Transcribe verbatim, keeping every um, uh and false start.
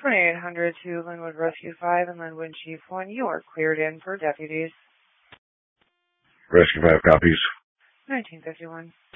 twenty-eight hundred to Linwood Rescue five and Linwood Chief one. You are cleared in for deputies. Rescue five copies. nineteen fifty-one.